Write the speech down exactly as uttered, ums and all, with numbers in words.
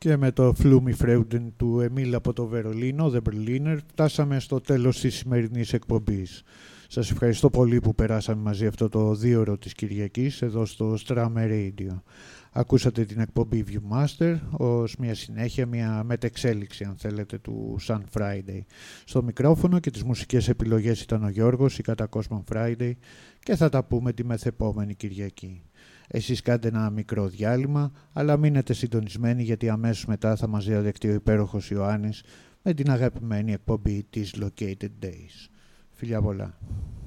Και με το Flummi Freuden του Εμίλ από το Βερολίνο, The Berliner, φτάσαμε στο τέλος της σημερινής εκπομπής. Σας ευχαριστώ πολύ που περάσαμε μαζί αυτό το δύο ώρο της Κυριακής εδώ στο Strammer Radio. Ακούσατε την εκπομπή Viewmaster ως μια συνέχεια, μια μετεξέλιξη αν θέλετε του Sun Friday. Στο μικρόφωνο και τις μουσικές επιλογές ήταν ο Γιώργος, η κατά Cosmon Friday, και θα τα πούμε τη μεθεπόμενη Κυριακή. Εσείς κάντε ένα μικρό διάλειμμα, αλλά μείνετε συντονισμένοι γιατί αμέσως μετά θα μας διαδεχτεί ο υπέροχος Ιωάννης με την αγαπημένη εκπομπή της Located Days. Φιλιά πολλά.